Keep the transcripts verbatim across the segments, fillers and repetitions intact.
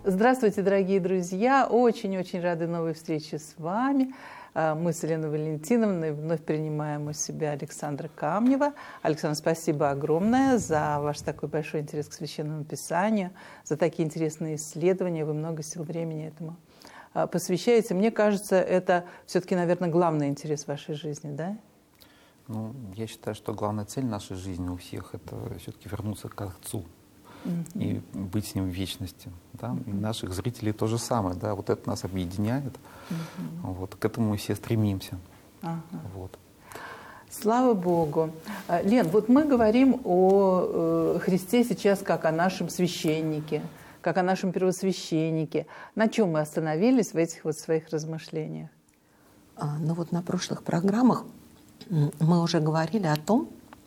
Здравствуйте, дорогие друзья! Очень-очень рады новой встрече с вами. Мы с Еленой Валентиновной вновь принимаем у себя Александра Камнева. Александр, спасибо огромное за ваш такой большой интерес к Священному Писанию, за такие интересные исследования. Вы много сил, времени этому посвящаете. Мне кажется, это все-таки, наверное, главный интерес в вашей жизни, да? Ну, я считаю, что главная цель нашей жизни у всех — это все-таки вернуться к Отцу. Mm-hmm. И быть с Ним в вечности. Да? Mm-hmm. И наших зрителей то же самое. Да? Вот это нас объединяет. Mm-hmm. Вот. К этому мы все стремимся. Uh-huh. Вот. Слава Богу. Лен, вот мы говорим о Христе сейчас как о нашем священнике, как о нашем первосвященнике. На чем мы остановились в этих вот своих размышлениях? А, ну вот на прошлых программах мы уже говорили о том,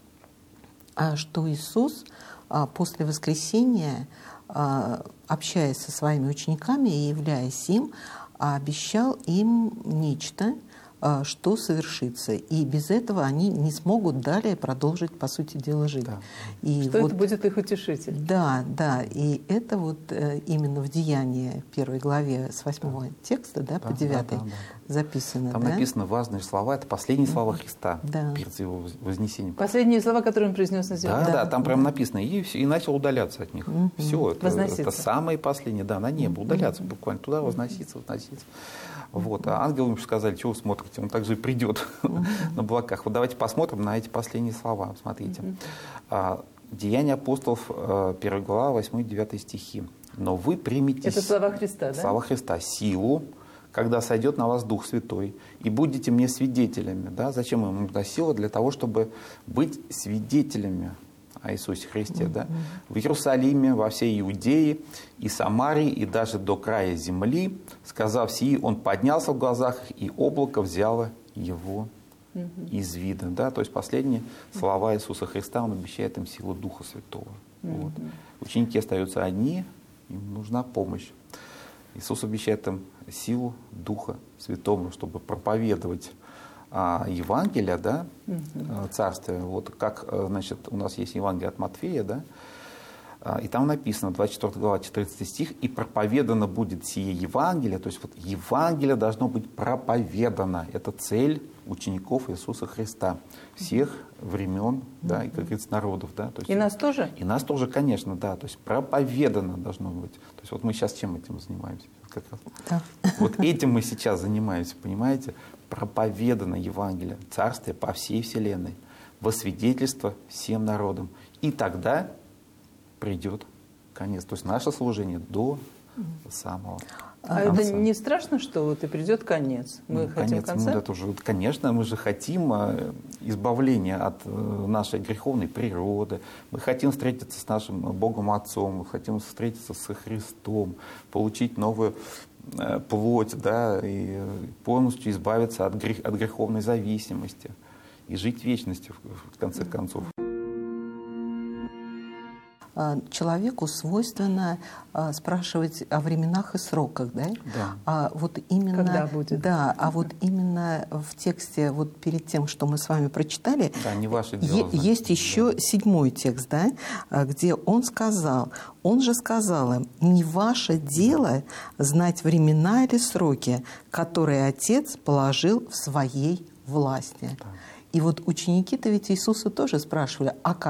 что Иисус после воскресения, общаясь со своими учениками и являясь им, обещал им нечто, что совершится. И без этого они не смогут далее продолжить, по сути дела, жить. Да. И что вот, это будет их утешитель. Да, да. И это вот именно в Деянии первой главе с восьмого да. текста да, да, по девятый да, да, да. записано. Там да? написаны важные слова. Это последние слова Христа да. перед Его вознесением. Последние слова, которые Он произнес на земле. Да, да, да, там прям написано. И, и начал удаляться от них. Mm-hmm. Все, это, это самые последние. Да, на небо. Удаляться mm-hmm. буквально. Туда возноситься, возноситься. Вот. А ангелы ему сказали, чего вы смотрите, он также и придет uh-huh. на облаках. Вот давайте посмотрим на эти последние слова. Смотрите. Uh-huh. а, Деяния апостолов, первая глава, восьмой-девятый стихи. Но вы примете... Это слова Христа, да? Слова Христа. Силу, когда сойдет на вас Дух Святой, и будете мне свидетелями. Да? Зачем ему нужна сила? Для того, чтобы быть свидетелями о Иисусе Христе. Mm-hmm. Да? В Иерусалиме, во всей Иудее и Самарии, и даже до края земли. Сказав сии, он поднялся в глазах, и облако взяло его mm-hmm. из вида. Да? То есть последние mm-hmm. слова Иисуса Христа, он обещает им силу Духа Святого. Mm-hmm. Вот. Ученики остаются одни, им нужна помощь. Иисус обещает им силу Духа Святого, чтобы проповедовать А, Евангелие, да, uh-huh. царствие, вот как, значит, у нас есть Евангелие от Матфея, да, и там написано, двадцать четвёртая глава, четырнадцатый стих, и проповедано будет сие Евангелие, то есть вот Евангелие должно быть проповедано, это цель учеников Иисуса Христа, всех времен, uh-huh. да, и, как говорится, народов, да. То есть, и нас тоже? И нас тоже, конечно, да, то есть проповедано должно быть, то есть вот мы сейчас чем этим занимаемся? Как раз. Да. Вот этим мы сейчас занимаемся, понимаете? Проповедано Евангелие, Царствие по всей вселенной, во свидетельство всем народам. И тогда придет конец. То есть наше служение до самого А конца. Это не страшно, что вот и придет конец? Мы ну, хотим конец, конца? Ну, это уже, конечно, мы же хотим избавления от нашей греховной природы. Мы хотим встретиться с нашим Богом Отцом, мы хотим встретиться со Христом, получить новую плоть, да, и полностью избавиться от, грех, от греховной зависимости и жить в вечности, в конце концов. Человеку свойственно а, спрашивать о временах и сроках, да? Да. А вот именно, когда будет? Да, а вот именно в тексте, вот перед тем, что мы с вами прочитали, да, не ваше дело, е- есть еще да. седьмой текст, да, где он сказал, он же сказал им, не ваше дело знать времена или сроки, которые Отец положил в своей власти. Да. И вот ученики-то ведь Иисуса тоже спрашивали, а как